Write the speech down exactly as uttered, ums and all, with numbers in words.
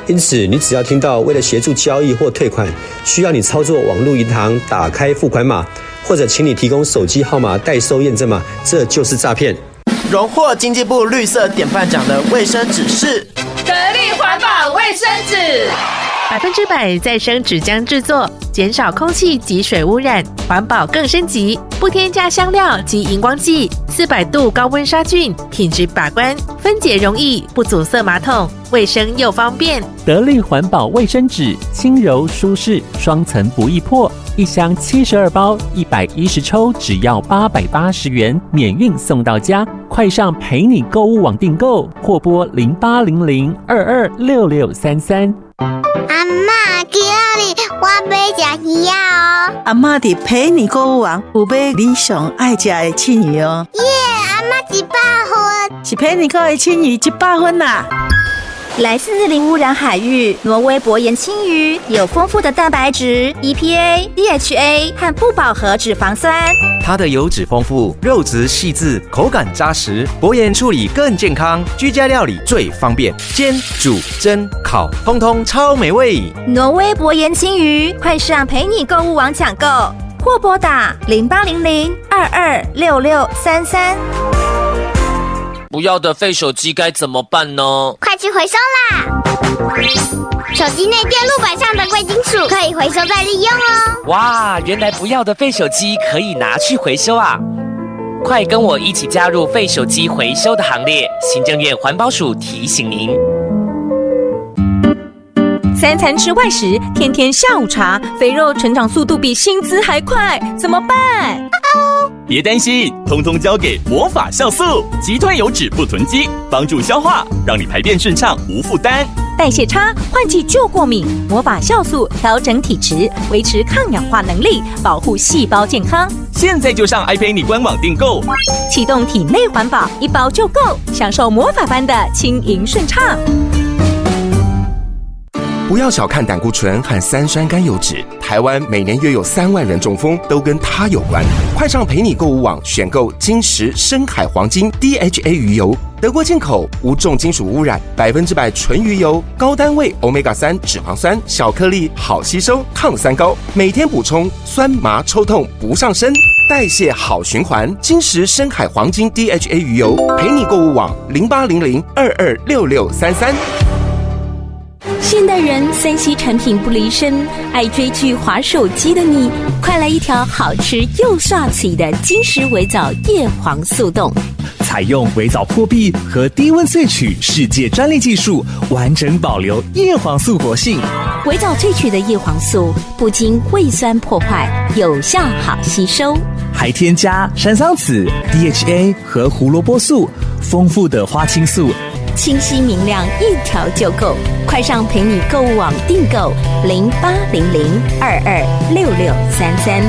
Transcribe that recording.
因此，你只要听到为了协助交易或退款，需要你操作网络银行打开付款码，或者请你提供手机号码代收验证码，这就是诈骗。 荣获经济部绿色典范奖的卫生纸是得力环保卫生纸， 百分之百再生纸浆制作，减少空气及水污染，环保更升级，不添加香料及荧光剂，四百度高温杀菌，品质把关，分解容易，不阻塞马桶，卫生又方便。 得力环保卫生纸，轻柔舒适，双层不易破，一箱七十二包，一百一十抽，只要八百八十元，免运送到家。快上陪你购物网订购，或拨零八零零二二六六三三。 阿嬷，今日我要吃鱼啊！哦， 阿嬷伫陪你购物网有买你上爱吃的青鱼哦。 耶，阿嬷一百分， 是陪你购的青鱼一百分啦。 来自零污染海域，挪威薄盐青鱼有丰富的蛋白质、E P A、D H A 和不饱和脂肪酸。 它的油脂丰富，肉质细致，口感扎实，薄盐处理更健康，居家料理最方便，煎、煮、蒸、烤，通通超美味。 挪威薄盐青鱼，快上陪你购物网抢购，或拨打零八零零二二六六三三。 不要的废手机该怎么办呢？ 快去回收啦！手机内电路板上的贵金属可以回收再利用哦。 哇，原来不要的废手机可以拿去回收啊！快跟我一起加入废手机回收的行列。行政院环保署提醒您。 三餐吃外食，天天下午茶，肥肉成长速度比薪资还快，怎么办？ 别担心，通通交给魔法酵素，击退油脂不囤积，帮助消化，让你排便顺畅无负担。 代谢差，换季就过敏，魔法酵素调整体质，维持抗氧化能力，保护细胞健康。 现在就上爱陪你官网订购， 启动体内环保，一包就够，享受魔法般的轻盈顺畅。 不要小看胆固醇和三酸甘油脂，台湾每年约有三万人中风，都跟它有关。快上陪你购物网选购金石深海黄金 D H A 鱼油，德国进口，无重金属污染，百分之百纯鱼油，高单位 欧米伽三 脂肪酸，小颗粒，好吸收，抗三高，每天补充，酸麻抽痛不上身，代谢好循环。金石深海黄金 D H A 鱼油，陪你购物网零八零零二二六六三三。 现代人三 C 产品不离身，爱追剧滑手机的你，快来一条好吃又刷嘴的金石微藻叶黄素冻。 采用微藻破壁和低温萃取世界专利技术，完整保留叶黄素活性。 微藻萃取的叶黄素不经胃酸破坏，有效好吸收， 还添加山桑子、D H A 和胡萝卜素，丰富的花青素， 清晰明亮，一条就够。快上陪你购物网订购零八零零二二六六三三。